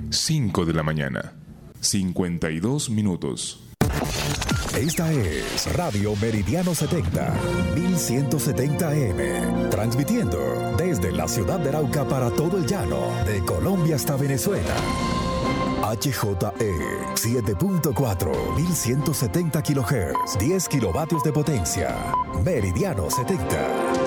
5 de la mañana, 52 minutos. Esta es Radio Meridiano 70, 1170 AM, transmitiendo desde la ciudad de Arauca para todo el llano, de Colombia hasta Venezuela. HJE 7.4, 1170 kHz, 10 kilovatios de potencia. Meridiano 70.